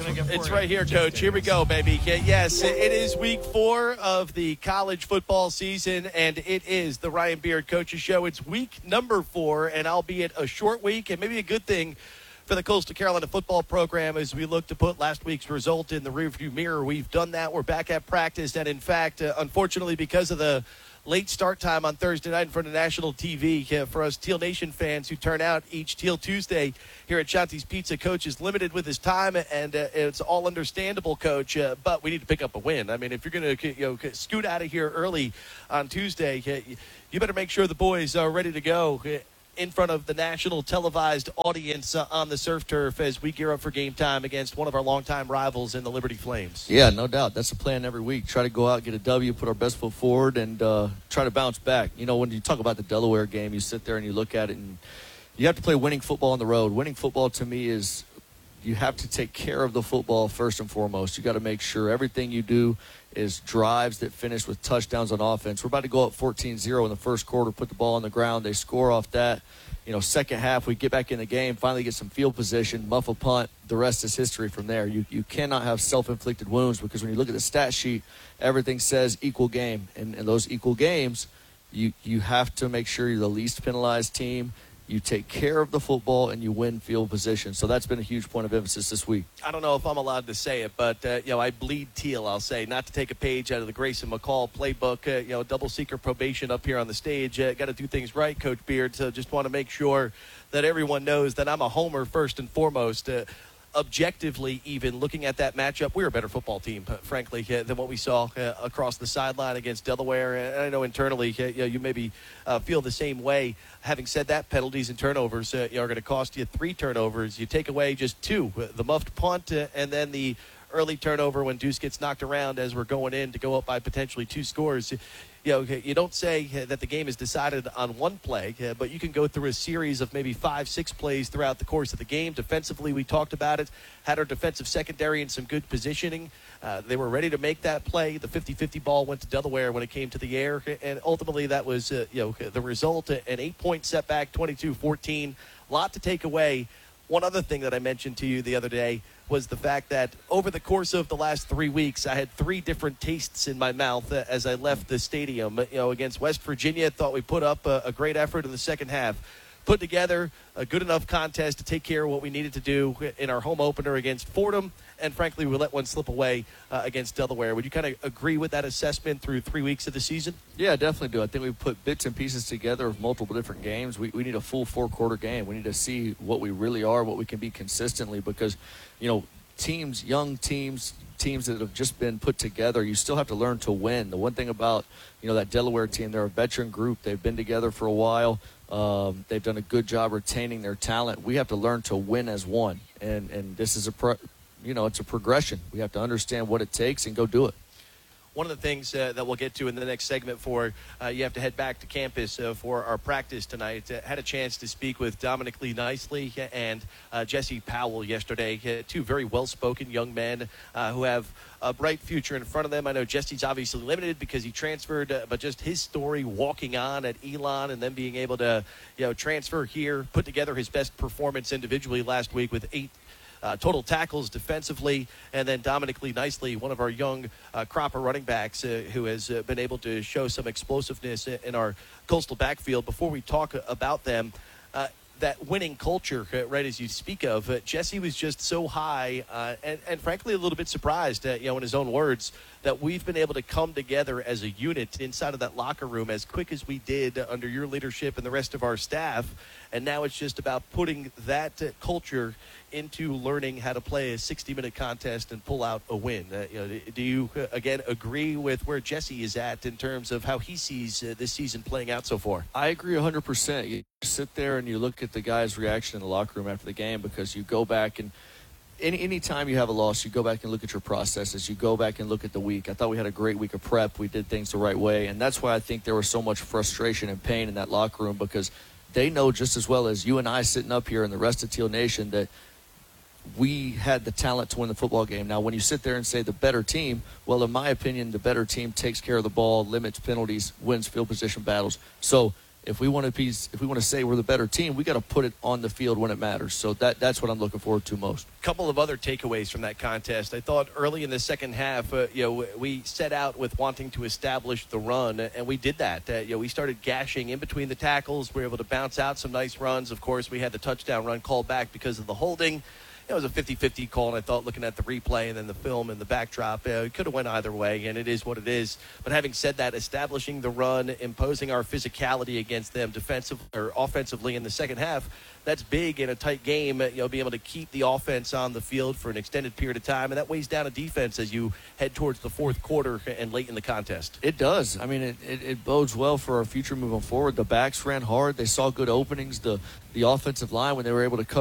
It's right here, Coach. Here we go, baby. Yes, it is week 4 of the college football season, and it is the Ryan Beard Coaches Show. It's week number 4, and albeit a short week, and maybe a good thing for the Coastal Carolina football program as we look to put last week's result in the rearview mirror. We've done that. We're back at practice, and in fact, unfortunately, because of the late start time on Thursday night in front of national TV for us Teal Nation fans who turn out each Teal Tuesday here at Shanti's Pizza. Coach is limited with his time, and it's all understandable, Coach, but we need to pick up a win. I mean, if you're going to scoot out of here early on Tuesday, you better make sure the boys are ready to go in front of the national televised audience on the surf turf as we gear up for game time against one of our longtime rivals in the Liberty Flames. Yeah, no doubt. That's the plan every week. Try to go out, get a W, put our best foot forward, and try to bounce back. You know, when you talk about the Delaware game, you sit there and you look at it, and you have to play winning football on the road. Winning football to me is you have to take care of the football first and foremost. You got to make sure everything you do is drives that finish with touchdowns on offense. We're about to go up 14-0 in the first quarter, put the ball on the ground. They score off that. You know, second half, we get back in the game, finally get some field position, muff a punt. The rest is history from there. You cannot have self-inflicted wounds because when you look at the stat sheet, everything says equal game. And those equal games, you have to make sure you're the least penalized team. You take care of the football, and you win field position. So that's been a huge point of emphasis this week. I don't know if I'm allowed to say it, but, I bleed teal, I'll say. Not to take a page out of the Grayson McCall playbook. Double seeker probation up here on the stage. Got to do things right, Coach Beard. So just want to make sure that everyone knows that I'm a homer first and foremost. Objectively, even looking at that matchup, we're a better football team, frankly, than what we saw across the sideline against Delaware. And I know internally, you maybe feel the same way. Having said that, penalties and turnovers are going to cost you 3 turnovers. You take away just 2, the muffed punt and then the early turnover when Deuce gets knocked around as we're going in to go up by potentially 2 scores. You don't say that the game is decided on one play, but you can go through a series of maybe 5-6 plays throughout the course of the game. Defensively, we talked about it, had our defensive secondary in some good positioning. They were ready to make that play. The 50-50 ball went to Delaware when it came to the air, and ultimately that was the result, an 8-point setback, 22-14. A lot to take away. One other thing that I mentioned to you the other day was the fact that over the course of the last 3 weeks, I had 3 different tastes in my mouth as I left the stadium. Against West Virginia, thought we put up a great effort in the second half. Put together a good enough contest to take care of what we needed to do in our home opener against Fordham, and frankly, we let one slip away against Delaware. Would you kind of agree with that assessment through 3 weeks of the season? Yeah, I definitely do. I think we put bits and pieces together of multiple different games. We need a full 4-quarter game. We need to see what we really are, what we can be consistently, because, teams, young teams that have just been put together, you still have to learn to win. The one thing about, that Delaware team, they're a veteran group. They've been together for a while. They've done a good job retaining their talent. We have to learn to win as one, and this is it's a progression. We have to understand what it takes and go do it. One of the things that we'll get to in the next segment you have to head back to campus for our practice tonight. Had a chance to speak with Dominic Lee Nicely and Jesse Powell yesterday. 2 very well-spoken young men who have a bright future in front of them. I know Jesse's obviously limited because he transferred, but just his story walking on at Elon and then being able to transfer here, put together his best performance individually last week with 8 total tackles defensively, and then Dominic Lee Nicely, one of our young crop of running backs who has been able to show some explosiveness in our coastal backfield. Before we talk about them, that winning culture, right as you speak of, Jesse was just so high and frankly a little bit surprised, in his own words, that we've been able to come together as a unit inside of that locker room as quick as we did under your leadership and the rest of our staff. And now it's just about putting that culture into learning how to play a 60-minute contest and pull out a win. Do you, again, agree with where Jesse is at in terms of how he sees this season playing out so far? I agree 100%. You sit there and you look at the guy's reaction in the locker room after the game, because you go back and any time you have a loss, you go back and look at your processes. You go back and look at the week. I thought we had a great week of prep. We did things the right way, and that's why I think there was so much frustration and pain in that locker room, because they know just as well as you and I sitting up here and the rest of Teal Nation that we had the talent to win the football game. Now, when you sit there and say the better team, well, in my opinion, the better team takes care of the ball, limits penalties, wins field position battles. So if we want to say we're the better team, we got to put it on the field when it matters. So that's what I'm looking forward to most. Couple of other takeaways from that contest. I thought early in the second half, we set out with wanting to establish the run, and we did that. We started gashing in between the tackles. We were able to bounce out some nice runs. Of course, we had the touchdown run called back because of the holding. It was a 50-50 call, and I thought looking at the replay and then the film and the backdrop, it could have went either way, and it is what it is. But having said that, establishing the run, imposing our physicality against them offensively in the second half, that's big in a tight game, being able to keep the offense on the field for an extended period of time, and that weighs down a defense as you head towards the fourth quarter and late in the contest. It does. I mean, it bodes well for our future moving forward. The backs ran hard. They saw good openings. The offensive line, when they were able to cover